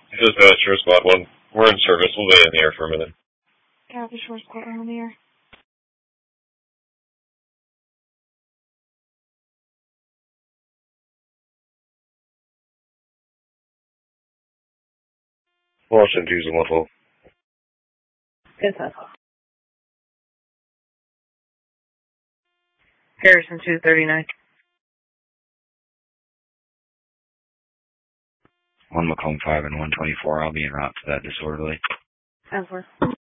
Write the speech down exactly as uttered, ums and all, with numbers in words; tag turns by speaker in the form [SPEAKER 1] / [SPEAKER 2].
[SPEAKER 1] Dispatch, Shore Squad one. We're in service. We'll be in the air for a minute.
[SPEAKER 2] Copy, Shore Squad one in the air.
[SPEAKER 1] Washington two's a muffle.
[SPEAKER 2] Good stuff. Harrison two thirty-nine.
[SPEAKER 3] one Macomb five and one twenty-four. I'll be en route to that disorderly.
[SPEAKER 2] Over.